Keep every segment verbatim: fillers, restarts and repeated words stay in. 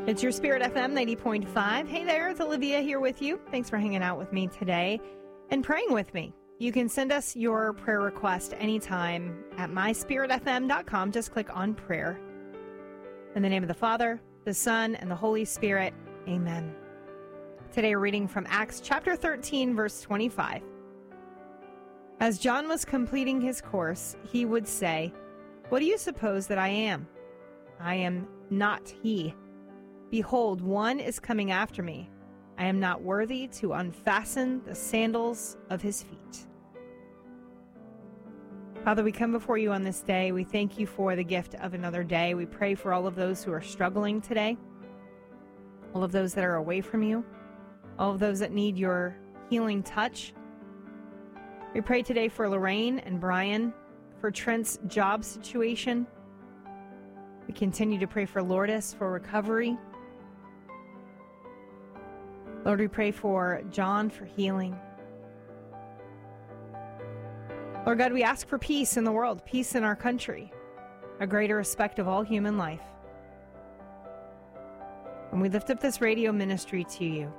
It's your Spirit F M ninety point five. Hey there, it's Olivia here with you. Thanks for hanging out with me today and praying with me. You can send us your prayer request anytime at my spirit f m dot com. Just click on prayer. In the name of the Father, the Son, and the Holy Spirit, amen. Today we're reading from Acts chapter thirteen, verse twenty-five. As John was completing his course, he would say, "What do you suppose that I am? I am not he. Behold, one is coming after me. I am not worthy to unfasten the sandals of his feet." Father, we come before you on this day. We thank you for the gift of another day. We pray for all of those who are struggling today, all of those that are away from you, all of those that need your healing touch. We pray today for Lorraine and Brian, for Trent's job situation. We continue to pray for Lourdes for recovery. Lord, we pray for John for healing. Lord God, we ask for peace in the world, peace in our country, a greater respect of all human life. And we lift up this radio ministry to you.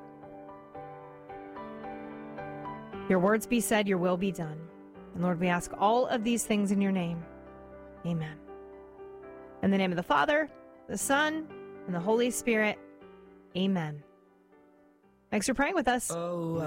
Your words be said, your will be done. And Lord, we ask all of these things in your name. Amen. In the name of the Father, the Son, and the Holy Spirit, amen. Thanks for praying with us. Oh,